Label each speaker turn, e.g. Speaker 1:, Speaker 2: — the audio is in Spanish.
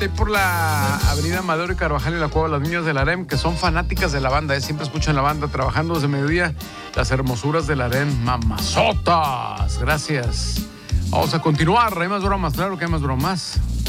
Speaker 1: ahí por la avenida Madero y Carvajal y la Cueva, las niñas del harem, que son fanáticas de la banda, siempre escuchan la banda trabajando desde mediodía. Las hermosuras del harem, mamazotas. Gracias. Vamos a continuar. Hay más bromas, claro que hay más bromas.